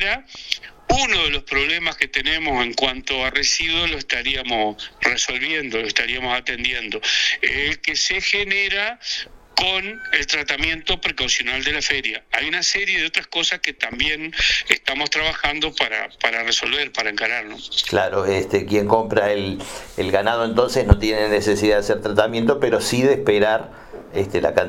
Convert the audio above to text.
manera, uno de los problemas que tenemos en cuanto a residuos lo estaríamos resolviendo, lo estaríamos atendiendo, el que se genera con el tratamiento precaucional de la feria. Hay una serie de otras cosas que también estamos trabajando para resolver, para encararnos. Claro, quien compra el ganado entonces no tiene necesidad de hacer tratamiento, pero sí de esperar la cantidad